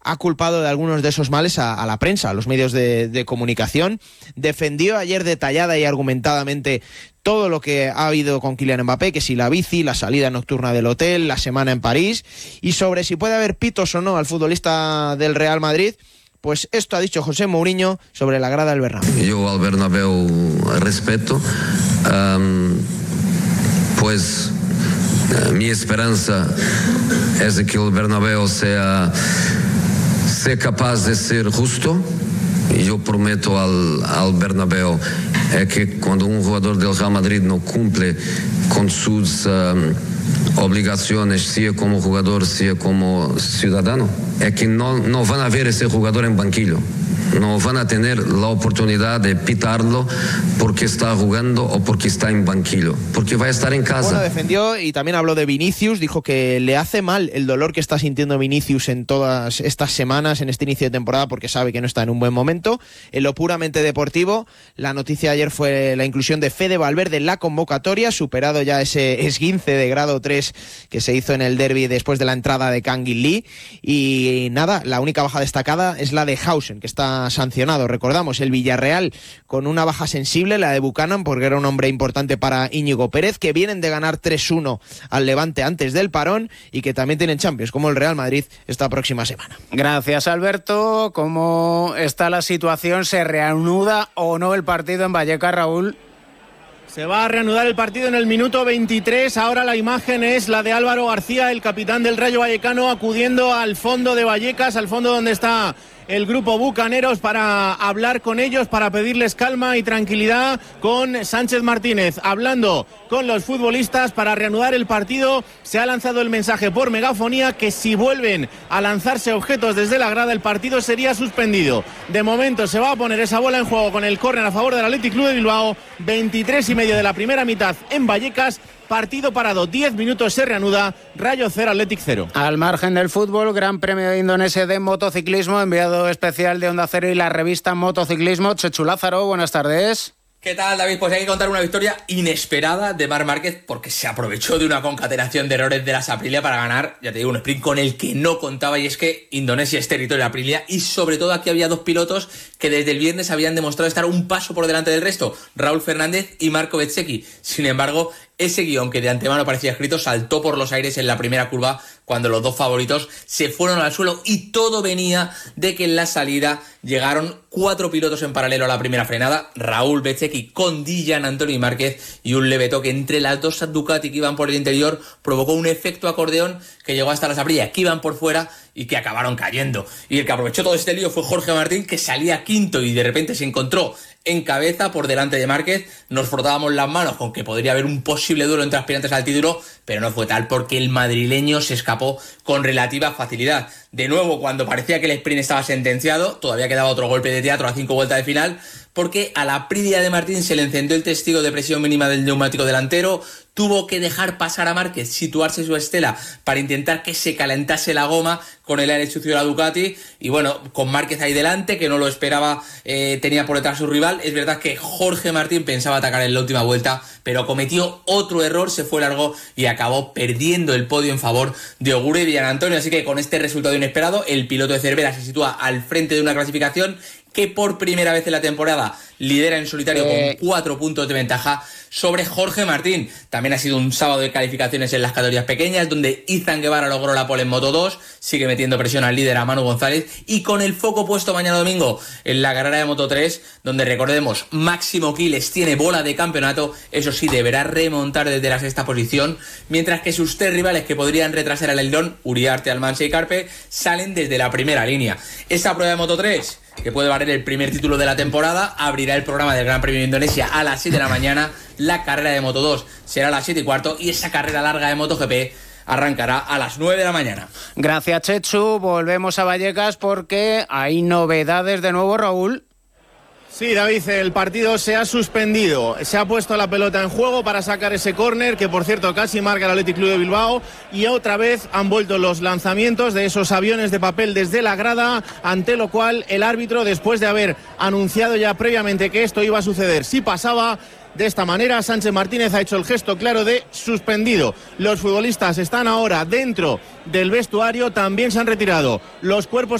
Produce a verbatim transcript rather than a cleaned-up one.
ha culpado de algunos de esos males a, a la prensa, a los medios de, de comunicación. Defendió ayer detallada y argumentadamente todo lo que ha habido con Kylian Mbappé, que si la bici, la salida nocturna del hotel, la semana en París, y sobre si puede haber pitos o no al futbolista del Real Madrid. Pues esto ha dicho José Mourinho sobre la grada del Bernabéu. Yo al Bernabéu respeto, um, pues uh, mi esperanza es de que el Bernabéu sea, sea capaz de ser justo. Y yo prometo al, al Bernabéu es que cuando un jugador del Real Madrid no cumple con sus um, obligaciones, sea como jugador, sea como ciudadano, es que no, no van a ver ese jugador en banquillo. No van a tener la oportunidad de pitarlo porque está jugando o porque está en banquillo, porque va a estar en casa. Bueno, defendió y también habló de Vinicius, dijo que le hace mal el dolor que está sintiendo Vinicius en todas estas semanas, en este inicio de temporada, porque sabe que no está en un buen momento. En lo puramente deportivo, la noticia de ayer fue la inclusión de Fede Valverde en la convocatoria, superado ya ese esguince de grado tres que se hizo en el derbi después de la entrada de Kangin Lee. Y nada, la única baja destacada es la de Hausen, que está sancionado. Recordamos, el Villarreal con una baja sensible, la de Buchanan, porque era un hombre importante para Íñigo Pérez, que vienen de ganar tres uno al Levante antes del parón y que también tienen Champions, como el Real Madrid esta próxima semana. Gracias, Alberto. ¿Cómo está la situación? ¿Se reanuda o no el partido en Vallecas, Raúl? Se va a reanudar el partido en el minuto veintitrés. Ahora la imagen es la de Álvaro García, el capitán del Rayo Vallecano, acudiendo al fondo de Vallecas, al fondo donde está el grupo Bucaneros, para hablar con ellos, para pedirles calma y tranquilidad, con Sánchez Martínez hablando con los futbolistas para reanudar el partido. Se ha lanzado el mensaje por megafonía que si vuelven a lanzarse objetos desde la grada, el partido sería suspendido. De momento se va a poner esa bola en juego con el córner a favor del Athletic Club de Bilbao. veintitrés y medio de la primera mitad en Vallecas. Partido parado, diez minutos, se reanuda. Rayo cero, Athletic cero. Al margen del fútbol, Gran Premio de Indonesia de motociclismo, enviado especial de Onda Cero y la revista Motociclismo. Chechu Lázaro, buenas tardes. ¿Qué tal, David? Pues hay que contar una victoria inesperada de Marc Márquez, porque se aprovechó de una concatenación de errores de las Aprilia para ganar, ya te digo, un sprint con el que no contaba, y es que Indonesia es territorio de Aprilia, y sobre todo aquí había dos pilotos que desde el viernes habían demostrado estar un paso por delante del resto, Raúl Fernández y Marco Bezzecchi. Sin embargo, ese guión que de antemano parecía escrito saltó por los aires en la primera curva cuando los dos favoritos se fueron al suelo, y todo venía de que en la salida llegaron cuatro pilotos en paralelo a la primera frenada, Raúl Bezzecchi con Dillan, Antonio y Márquez, y un leve toque entre las dos Ducati que iban por el interior provocó un efecto acordeón que llegó hasta las Aprilia, que iban por fuera y que acabaron cayendo. Y el que aprovechó todo este lío fue Jorge Martín, que salía quinto y de repente se encontró en cabeza por delante de Márquez. Nos frotábamos las manos con que podría haber un posible duelo entre aspirantes al título, pero no fue tal, porque el madrileño se escapó con relativa facilidad. De nuevo, cuando parecía que el sprint estaba sentenciado, todavía quedaba otro golpe de teatro a cinco vueltas de final, porque a la Aprilia de Martín se le encendió el testigo de presión mínima del neumático delantero, tuvo que dejar pasar a Márquez, situarse su estela para intentar que se calentase la goma con el aire sucio de la Ducati, y bueno, con Márquez ahí delante, que no lo esperaba, eh, tenía por detrás su rival. Es verdad que Jorge Martín pensaba atacar en la última vuelta, pero cometió otro error, se fue largo y acabó perdiendo el podio en favor de Ogura y Villan Antonio. Así que con este resultado inesperado, el piloto de Cervera se sitúa al frente de una clasificación que por primera vez en la temporada lidera en solitario eh... con cuatro puntos de ventaja sobre Jorge Martín. También ha sido un sábado de calificaciones en las categorías pequeñas, donde Izan Guevara logró la pole en Moto dos, sigue metiendo presión al líder, a Manu González, y con el foco puesto mañana domingo en la carrera de Moto tres, donde recordemos, Máximo Quiles tiene bola de campeonato, eso sí, deberá remontar desde la sexta posición, mientras que sus tres rivales que podrían retrasar al Eldón, Uriarte, Almansa y Carpe, salen desde la primera línea. Esta prueba de Moto tres, que puede valer el primer título de la temporada, abrirá el programa del Gran Premio de Indonesia a las siete de la mañana. La carrera de Moto dos será a las siete y cuarto, y esa carrera larga de MotoGP arrancará a las nueve de la mañana. Gracias, Chechu. Volvemos a Vallecas porque hay novedades de nuevo, Raúl. Sí, David, el partido se ha suspendido. Se ha puesto la pelota en juego para sacar ese córner, que por cierto casi marca el Athletic Club de Bilbao, y otra vez han vuelto los lanzamientos de esos aviones de papel desde la grada, ante lo cual el árbitro, después de haber anunciado ya previamente que esto iba a suceder si pasaba de esta manera, Sánchez Martínez ha hecho el gesto claro de suspendido. Los futbolistas están ahora dentro del vestuario, también se han retirado los cuerpos